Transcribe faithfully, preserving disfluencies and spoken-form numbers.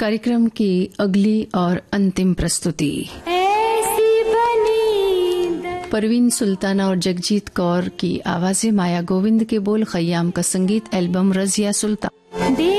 कार्यक्रम की अगली और अंतिम प्रस्तुति परवीन सुल्ताना और जगजीत कौर की आवाजें, माया गोविंद के बोल, खयाम का संगीत, एल्बम रजिया सुल्तान।